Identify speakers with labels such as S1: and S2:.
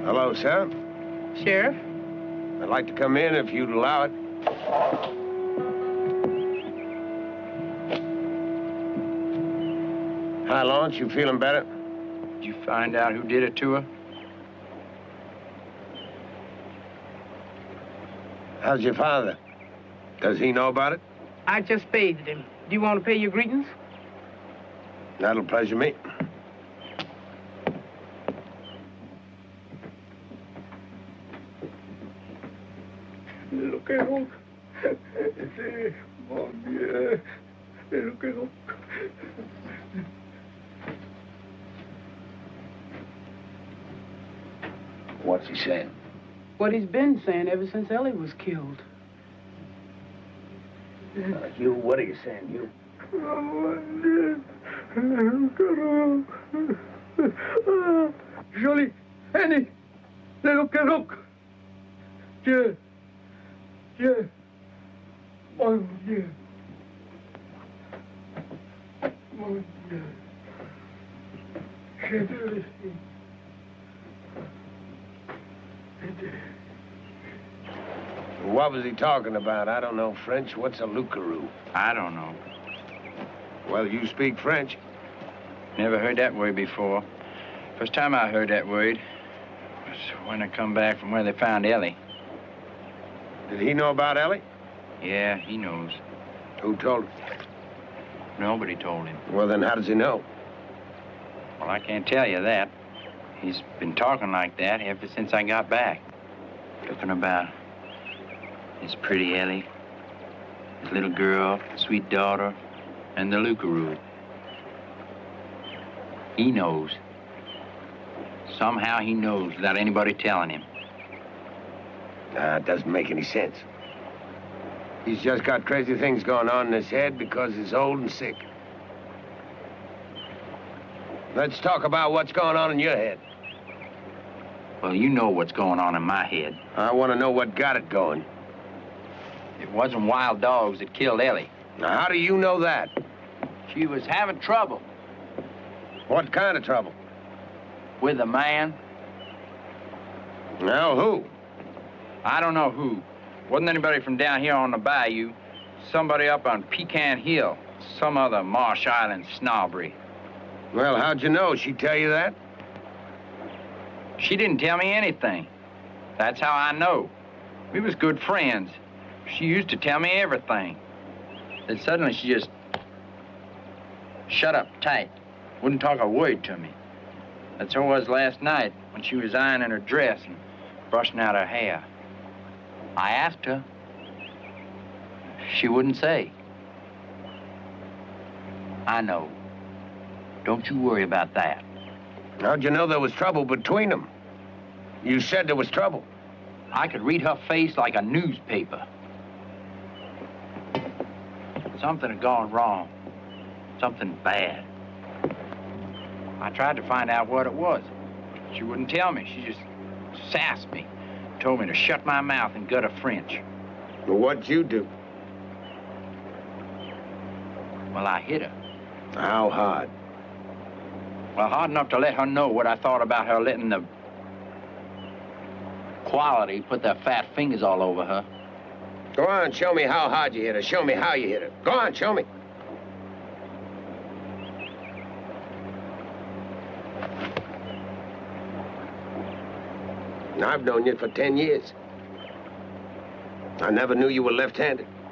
S1: Hello, sir.
S2: Sheriff?
S1: I'd like to come in if you'd allow it. Hi, Lawrence. You feeling better?
S3: Did you find out who did it to her?
S1: How's your father? Does he know about it?
S2: I just bathed him. Do you want to pay your greetings?
S1: That'll pleasure me.
S4: Lo que no. Sí, mon Dieu. Lo que no.
S3: What's he saying?
S2: What he's been saying ever since Ellie was killed.
S3: Hugh, what are you saying, Hugh?
S4: Jolie, Annie, look. Dieu, mon Dieu, mon Dieu, j'ai vu ici.
S1: What was he talking about? I don't know French. What's a loup-garou?
S3: I don't know.
S1: Well, you speak French.
S3: Never heard that word before. First time I heard that word was when I come back from where they found Ellie.
S1: Did he know about Ellie?
S3: Yeah, he knows.
S1: Who told him?
S3: Nobody told him.
S1: Well, then how does he know?
S3: Well, I can't tell you that. He's been talking like that ever since I got back. Talking about his pretty Ellie, his little girl, sweet daughter, and the loup-garou. He knows. Somehow he knows without anybody telling him.
S1: It doesn't make any sense. He's just got crazy things going on in his head because he's old and sick. Let's talk about what's going on in your head.
S3: Well, you know what's going on in my head.
S1: I want to know what got it going.
S3: It wasn't wild dogs that killed Ellie.
S1: Now, how do you know that?
S3: She was having trouble
S1: What kind of trouble?
S3: with a man.
S1: Now, who?
S3: I don't know who. Wasn't anybody from down here on the bayou. Somebody up on Pecan Hill. Some other Marsh Island snobbery.
S1: Well, how'd you know? She tell you that?
S3: She didn't tell me anything. That's how I know. We was good friends. She used to tell me everything. Then suddenly she just shut up tight. Wouldn't talk a word to me. That's how it was last night when she was ironing her dress and brushing out her hair. I asked her. She wouldn't say. I know. Don't you worry about that.
S1: How'd you know there was trouble between them? You said there was trouble.
S3: I could read her face like a newspaper. Something had gone wrong. Something bad. I tried to find out what it was. She wouldn't tell me. She just sassed me. Told me to shut my mouth and gut her French.
S1: Well, what'd you do?
S3: Well, I hit her.
S1: How hard?
S3: Well, hard enough to let her know what I thought about her letting the quality put their fat fingers all over her.
S1: Go on, show me how hard you hit her. Show me how you hit her. Go on, show me. I've known you for 10 years. I never knew you were left-handed.